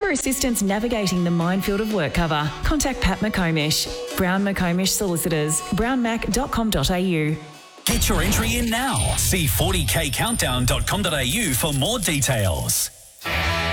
For assistance navigating the minefield of work cover, contact Pat McComish. Brown McComish Solicitors, brownmac.com.au. Get your entry in now. See 40kcountdown.com.au for more details.